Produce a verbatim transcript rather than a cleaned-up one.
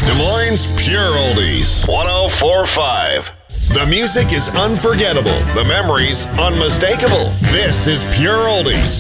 Des Moines Pure Oldies, one oh four point five. The music is unforgettable. The memories unmistakable. This is Pure Oldies.